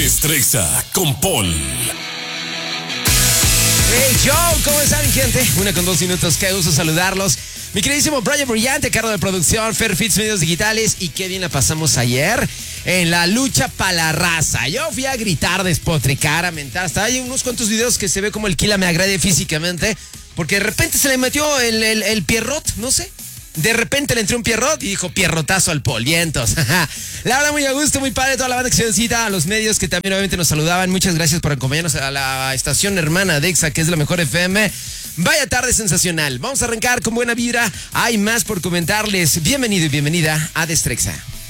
Estrexxa con Paul. Hey, Joe, ¿cómo están, mi gente? 1:02, qué gusto saludarlos. Mi queridísimo Brian Brillante, cargo de producción, Fair Fits Medios Digitales. Y qué bien la pasamos ayer en la lucha pa' la raza. Yo fui a gritar, despotricar, a mentar. Hasta hay unos cuantos videos que se ve como el Kila me agrede físicamente, porque de repente se le metió el Pierrot, no sé. De repente le entró un Pierrot y dijo Pierrotazo al Paul. Vientos. La verdad, muy a gusto, muy padre. Toda la banda que se visita, a los medios que también obviamente nos saludaban. Muchas gracias por acompañarnos a la estación hermana de Exa, que es la mejor FM. Vaya tarde sensacional. Vamos a arrancar con buena vibra. Hay más por comentarles. Bienvenido y bienvenida a Estrexxa.